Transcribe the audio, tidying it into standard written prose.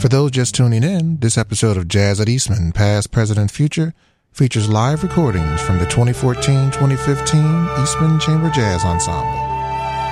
For those just tuning in, this episode of Jazz at Eastman, Past, Present, and Future features live recordings from the 2014-2015 Eastman Chamber Jazz Ensemble.